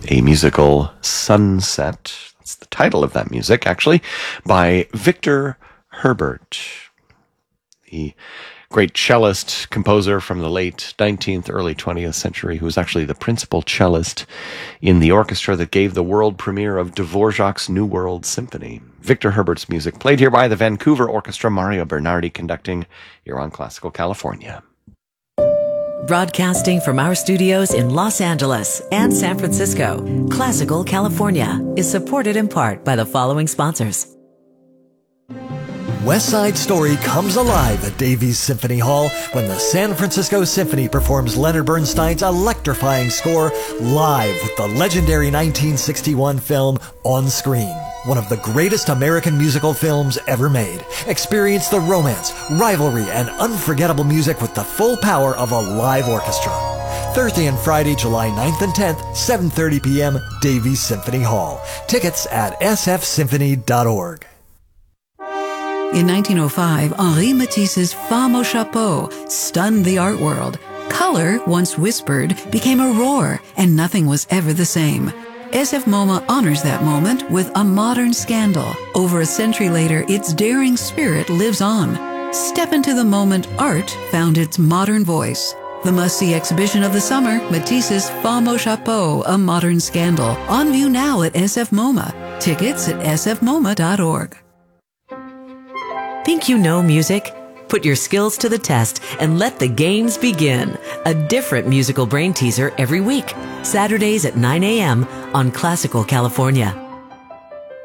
a musical Sunset. That's the title of that music, actually, by Victor Herbert, the great cellist composer from the late 19th, early 20th century, who was actually the principal cellist in the orchestra that gave the world premiere of Dvorak's New World Symphony. Victor Herbert's music played here by the Vancouver Orchestra, Mario Bernardi conducting here on Classical California. Broadcasting from our studios in Los Angeles and San Francisco, Classical California is supported in part by the following sponsors. West Side Story comes alive at Davies Symphony Hall when the San Francisco Symphony performs Leonard Bernstein's electrifying score live with the legendary 1961 film On Screen. One of the greatest American musical films ever made. Experience the romance, rivalry, and unforgettable music with the full power of a live orchestra. Thursday and Friday, July 9th and 10th, 7:30 p.m., Davies Symphony Hall. Tickets at sfsymphony.org. In 1905, Henri Matisse's Femme au Chapeau stunned the art world. Color, once whispered, became a roar, and nothing was ever the same. SF MoMA honors that moment with a modern scandal. Over a century later, its daring spirit lives on. Step into the moment art found its modern voice. The must-see exhibition of the summer, Matisse's Femme au Chapeau, A Modern Scandal. On view now at SF MoMA. Tickets at sfmoma.org. Think you know music? Put your skills to the test and let the games begin. A different musical brain teaser every week. Saturdays at 9 a.m. on Classical California.